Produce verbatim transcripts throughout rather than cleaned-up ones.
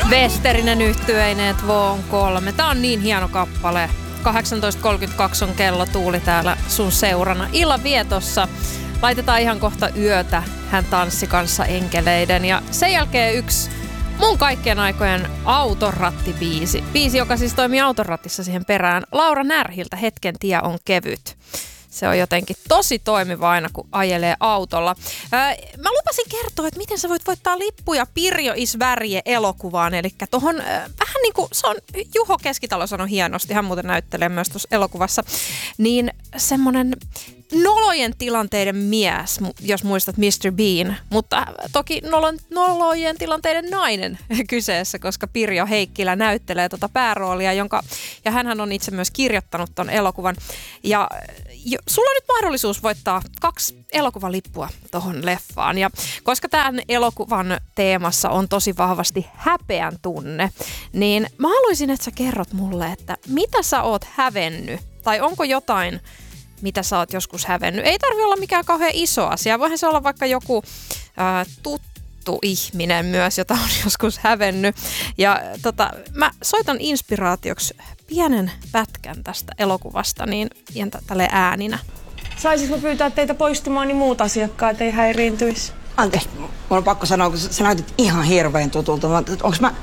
Westerinen yhtyeineen Tvon kolme. Tää on niin hieno kappale. kahdeksantoista kolmekymmentäkaksi on kello, Tuuli täällä sun seurana. Illan vietossa laitetaan ihan kohta yötä Hän tanssi kanssa enkeleiden. Ja sen jälkeen yksi mun kaikkien aikojen autorattibiisi. Biisi, joka siis toimii autorattissa siihen perään. Laura Närhiltä Hetken tie on kevyt. Se on jotenkin tosi toimiva aina, kun ajelee autolla. Ää, mä lupasin kertoa, että miten sä voit voittaa lippuja Pirjo is Värje -elokuvaan. Eli tohon äh, vähän niin kuin, se on Juho Keskitalo sanoi hienosti, hän muuten näyttelee myös tuossa elokuvassa, niin semmonen nolojen tilanteiden mies, jos muistat mister Bean, mutta toki nolon, nolojen tilanteiden nainen kyseessä, koska Pirjo Heikkilä näyttelee tuota pääroolia, jonka, ja hänhän on itse myös kirjoittanut ton elokuvan. Ja jo, sulla on nyt mahdollisuus voittaa kaksi elokuvalippua tohon leffaan. Ja koska tämän elokuvan teemassa on tosi vahvasti häpeän tunne, niin mä haluaisin, että sä kerrot mulle, että mitä sä oot hävennyt, tai onko jotain, mitä sä oot joskus hävennyt. Ei tarvitse olla mikään kauhean iso asia. Voihan se olla vaikka joku ää, tuttu ihminen myös, jota on joskus hävennyt. Ja tota, mä soitan inspiraatioksi pienen pätkän tästä elokuvasta, niin ihan tälle ääninä. Saisinko mä pyytää teitä poistumaan, niin muut asiakkaat ei häiriintyisi? Anteeksi, mun on pakko sanoa, kun sä näytit ihan hirveän tutulta. Onks mä...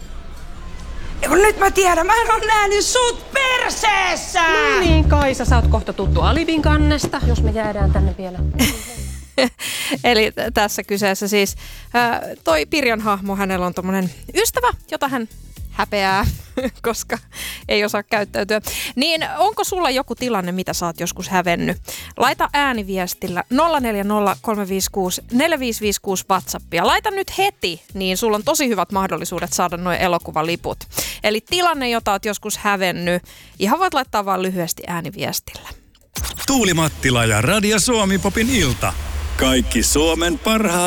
Kun nyt mä tiedän, mä oon nähnyt sut perseessä! No niin, Kaisa, sä oot kohta tuttu Alibin kannesta, jos me jäädään tänne vielä. Eli t- tässä kyseessä siis ää, toi Pirjon hahmo, hänellä on tommonen ystävä, jota hän häpeää, koska ei osaa käyttäytyä. Niin onko sulla joku tilanne, mitä sä oot joskus hävennyt? Laita ääniviestillä nolla neljä nolla kolme viisi kuusi neljä viisi viisi kuusi WhatsAppia. Laita nyt heti, niin sulla on tosi hyvät mahdollisuudet saada nuo elokuvaliput. Eli tilanne, jota oot joskus hävennyt, ihan voit laittaa vaan lyhyesti ääniviestillä. Tuuli Mattila ja Radio Suomi Popin ilta. Kaikki Suomen parhaat